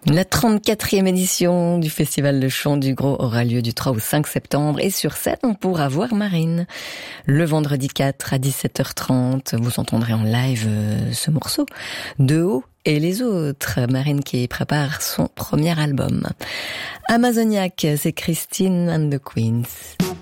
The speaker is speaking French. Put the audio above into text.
La 34e édition du Festival de chant du Gros aura lieu du 3 au 5 septembre et sur scène on pourra voir Marine. Le vendredi 4 à 17h30, vous entendrez en live ce morceau De haut et les autres. Marine qui prépare son premier album. Amazoniaque, c'est Christine and the Queens.